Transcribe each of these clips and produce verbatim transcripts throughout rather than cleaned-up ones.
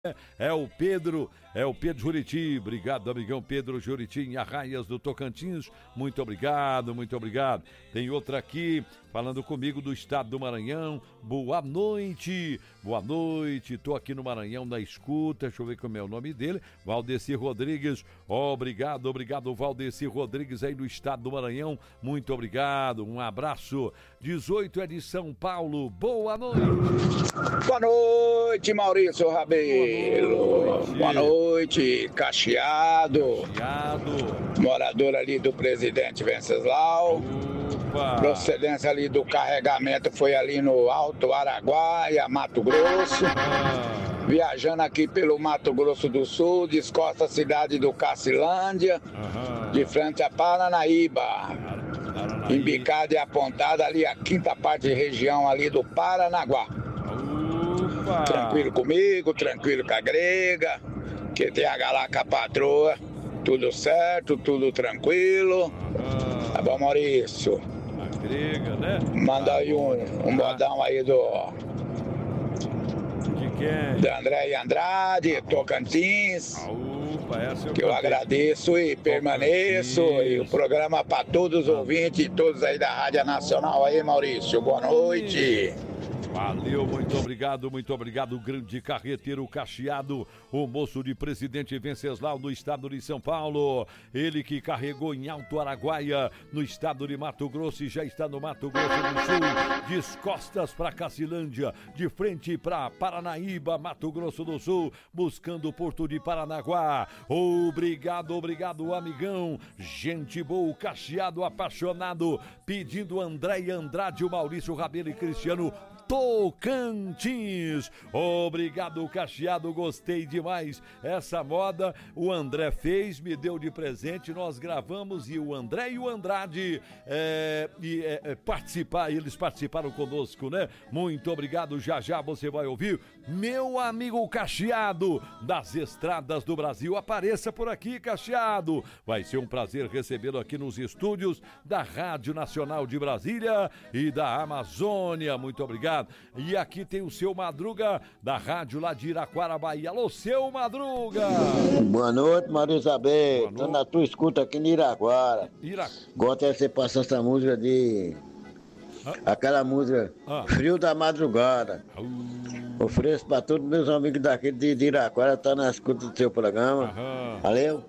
É o Pedro, é o Pedro Juriti, obrigado amigão Pedro Juriti em Arraias do Tocantins, muito obrigado, muito obrigado. Tem outra aqui, falando comigo do estado do Maranhão, boa noite, boa noite, tô aqui no Maranhão na escuta, deixa eu ver como é o nome dele, Valdeci Rodrigues, obrigado, obrigado Valdeci Rodrigues aí do estado do Maranhão, muito obrigado, um abraço. Dezoito é de São Paulo, boa noite. Boa noite, Maurício Rabelo. Boa noite, Boa noite Cacheado. Cacheado. Morador ali do Presidente Venceslau. Opa. Procedência ali do carregamento foi ali no Alto Araguaia, Mato Grosso. Ah. Viajando aqui pelo Mato Grosso do Sul, descosta a cidade do Cacilândia, Aham. de frente a Paranaíba. Paranaíba. Embicada e apontada ali a quinta parte de região ali do Paranaguá. Opa. Tranquilo comigo, tranquilo com a grega, que tem a lá com a patroa, tudo certo, tudo tranquilo. Aham. Tá bom, Maurício? A grega, né? Manda aí um, um modão aí do, De quem? do André e Andrade, Tocantins. Opa, essa eu Que eu cantei. agradeço e permaneço. E o programa para todos os ouvintes e todos aí da Rádio Nacional aí, Maurício. Boa noite. Valeu, muito obrigado, muito obrigado, grande carreteiro Cacheado, o moço de Presidente Venceslau no estado de São Paulo, ele que carregou em Alto Araguaia, no estado de Mato Grosso e já está no Mato Grosso do Sul, descostas para Cacilândia, de frente para Paranaíba, Mato Grosso do Sul, buscando o Porto de Paranaguá. Obrigado, obrigado, amigão, gente boa, Cacheado apaixonado, pedindo André e Andrade, o Maurício Rabelo e Cristiano Tocantins. Obrigado, Cacheado, gostei demais. Essa moda o André fez, me deu de presente, nós gravamos e o André e o Andrade é, e, é, é, participar, eles participaram conosco, né? Muito obrigado, já já você vai ouvir meu amigo Cacheado das estradas do Brasil. Apareça por aqui, Cacheado. Vai ser um prazer recebê-lo aqui nos estúdios da Rádio Nacional de Brasília e da Amazônia. Muito obrigado. E aqui tem o seu Madruga, da rádio lá de Iraquara, Bahia. Alô, seu Madruga! Boa noite, Maria Isabel. Tô na tua escuta aqui em Iraquara. Iraquara. Gosto de você passar essa música de... Ah. Aquela música ah. Frio da Madrugada. Uh. Ofereço pra todos meus amigos daqui de, de Iraquara, tá na escuta do seu programa. Aham. Valeu?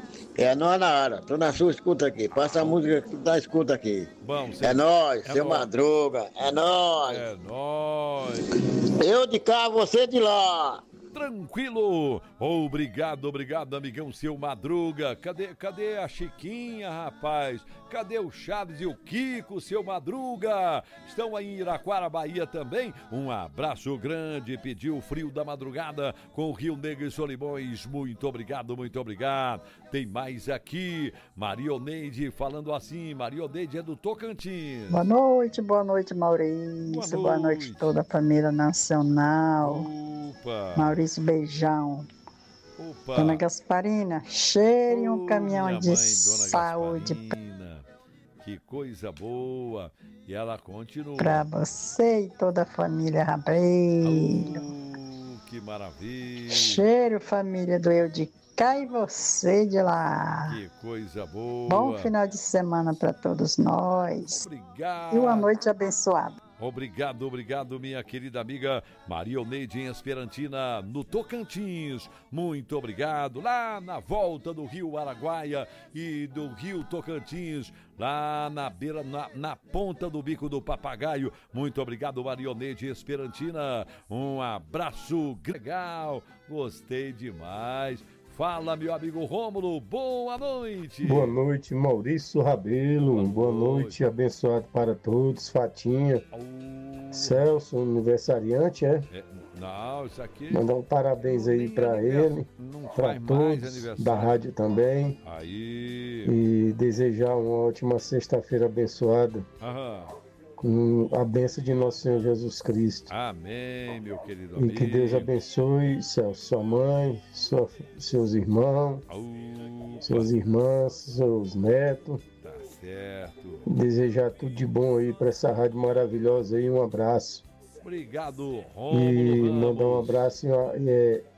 É nóis na hora, tô na sua escuta aqui. Passa a música da escuta aqui. Bom, é nóis, é seu nóis. Madruga, é nóis. É nóis. Eu de cá, você de lá. Tranquilo, obrigado, obrigado, amigão, seu Madruga. Cadê, cadê a Chiquinha, rapaz? Cadê o Charles e o Kiko, seu Madruga? Estão aí em Iraquara, Bahia também. Um abraço grande, pediu o Frio da Madrugada com o Rio Negro e Solimões. Muito obrigado, muito obrigado. Tem mais aqui, Marioneide falando assim, Marioneide é do Tocantins. Boa noite, boa noite, Maurício. Boa noite, boa noite toda a família nacional. Opa. Maurício, beijão. Opa. Dona Gasparina, cheire um oh, caminhão de mãe, saúde. Gasparina, que coisa boa. E ela continua. Pra você e toda a família Rabelo. Oh, que maravilha. Cheiro, família do Eu de cá e você de lá. Que coisa boa. Bom final de semana para todos nós. Obrigado. E uma noite abençoada. Obrigado, obrigado, minha querida amiga Marioneide em Esperantina, no Tocantins. Muito obrigado. Lá na volta do Rio Araguaia e do Rio Tocantins, lá na beira, na, na ponta do Bico do Papagaio. Muito obrigado, Marioneide Esperantina. Um abraço legal. Gostei demais. Fala, meu amigo Rômulo, boa noite. Boa noite, Maurício Rabelo. Boa, boa noite. noite, abençoado para todos. Fatinha, oh. Celso, aniversariante, é? é? Não, isso aqui... Mandar um parabéns aí para ele, para todos, da rádio também. Aí. E desejar uma ótima sexta-feira abençoada. Aham. Com a bênção de nosso Senhor Jesus Cristo. Amém, meu querido amigo. E que Deus abençoe Celso, sua mãe, sua, seus irmãos, Opa. suas irmãs, seus netos. Tá certo. Desejar tudo de bom aí para essa rádio maravilhosa aí. Um abraço. Obrigado, Rômulo. E mandar um abraço e, é,